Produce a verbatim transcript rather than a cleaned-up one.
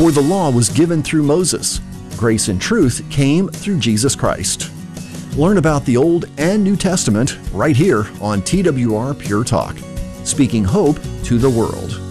For the law was given through Moses. Grace and truth came through Jesus Christ. Learn about the Old and New Testament right here on T W R Pure Talk, speaking hope to the world.